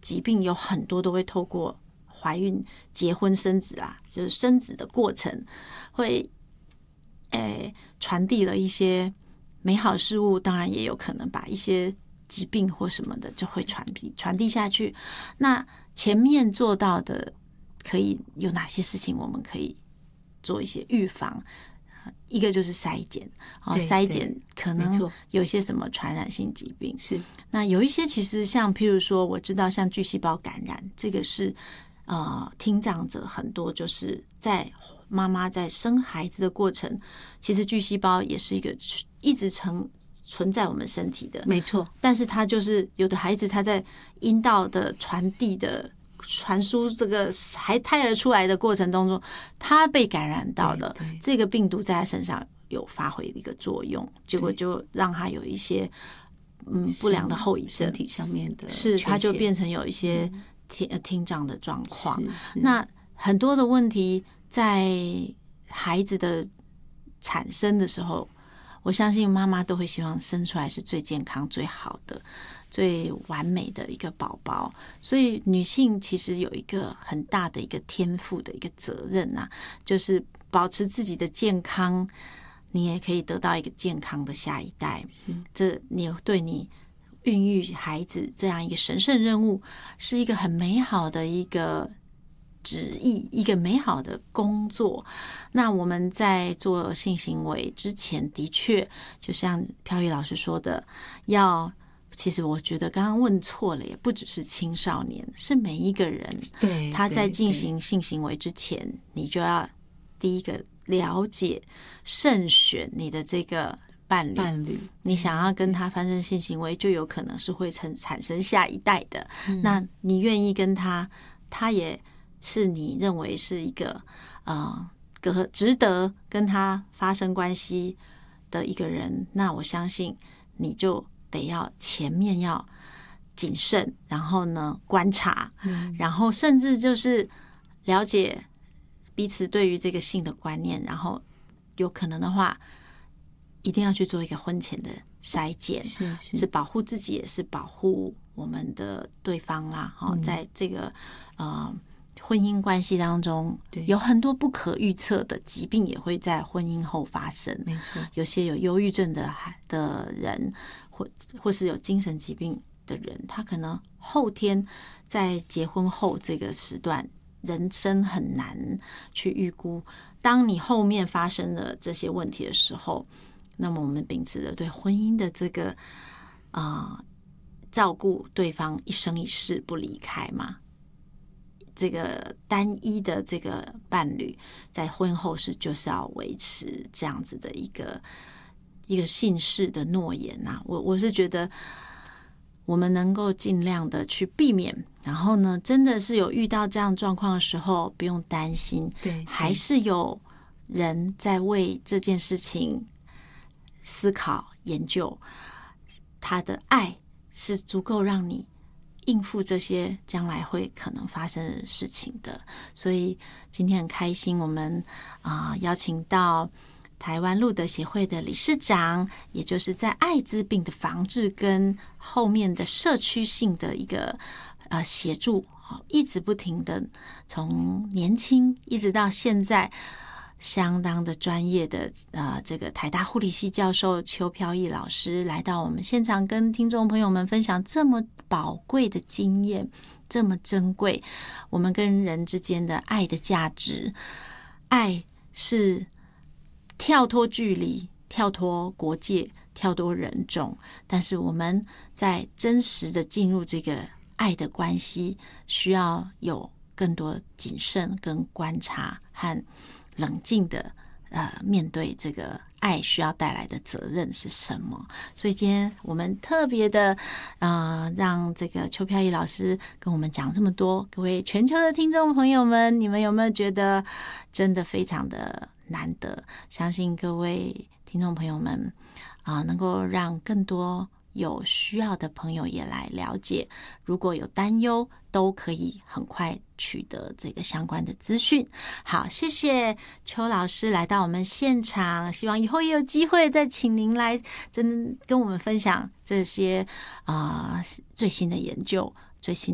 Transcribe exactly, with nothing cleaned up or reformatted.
疾病有很多都会透过怀孕、结婚、生子啊，就是生子的过程，会诶传递了一些美好事物，当然也有可能把一些疾病或什么的就会传递传递下去。那前面做到的可以有哪些事情？我们可以做一些预防。一个就是筛检，哦，筛检可能有一些什么传染性疾病是。 那有一些其实像譬如说，我知道像巨细胞感染，这个是呃听障者很多就是在妈妈在生孩子的过程，其实巨细胞也是一个一直存存在我们身体的， 没错。 但是它就是有的孩子他在阴道的传递的。传输这个还胎儿出来的过程当中，他被感染到了这个病毒，在他身上有发挥一个作用，结果就让他有一些嗯不良的后遗症， 身体上面的是他就变成有一些听听障的状况。那很多的问题在孩子的产生的时候，我相信妈妈都会希望生出来是最健康、最好的。最完美的一个宝宝，所以女性其实有一个很大的一个天赋的一个责任啊，就是保持自己的健康，你也可以得到一个健康的下一代。这你对你孕育孩子这样一个神圣任务，是一个很美好的一个旨意，一个美好的工作。那我们在做性行为之前，的确就像飘逸老师说的，要。其实我觉得刚刚问错了，也不只是青少年，是每一个人。 对， 他在进行性行为之前，你就要第一个了解、慎选你的这个伴侣。 伴侣， 你想要跟他发生性行为，就有可能是会产产生下一代的。嗯、那你愿意跟他，他也是你认为是一个呃，值得跟他发生关系的一个人，那我相信你就。得要前面要谨慎，然后呢观察、嗯，然后甚至就是了解彼此对于这个性的观念，然后有可能的话，一定要去做一个婚前的筛检， 是是， 是保护自己，也是保护我们的对方啦。哈、嗯，在这个呃婚姻关系当中，有很多不可预测的疾病也会在婚姻后发生， 没错， 有些有忧郁症的的人。或或是有精神疾病的人，他可能后天在结婚后这个时段，人生很难去预估。当你后面发生了这些问题的时候，那么我们秉持着对婚姻的这个啊、呃、照顾对方一生一世不离开嘛，这个单一的这个伴侣在婚后是就是要维持这样子的一个。一个信誓的诺言呐、啊，我我是觉得我们能够尽量的去避免，然后呢，真的是有遇到这样状况的时候，不用担心， 对， 还是有人在为这件事情思考研究，他的爱是足够让你应付这些将来会可能发生的事情的。所以今天很开心，我们啊、呃、邀请到。台湾路德协会的理事长，也就是在艾滋病的防治跟后面的社区性的一个呃协助，一直不停的从年轻一直到现在，相当的专业的呃这个台大护理系教授邱飘逸老师来到我们现场，跟听众朋友们分享这么宝贵的经验，这么珍贵，我们跟人之间的爱的价值，爱是。跳脱距离，跳脱国界，跳脱人种，但是我们在真实的进入这个爱的关系，需要有更多谨慎跟观察和冷静的呃面对这个爱需要带来的责任是什么。所以今天我们特别的呃让这个邱飘逸老师跟我们讲这么多。各位全球的听众朋友们，你们有没有觉得真的非常的难得？相信各位听众朋友们啊、呃，能够让更多有需要的朋友也来了解，如果有担忧都可以很快取得这个相关的资讯。好，谢谢邱老师来到我们现场，希望以后也有机会再请您来真跟我们分享这些啊、呃、最新的研究，最新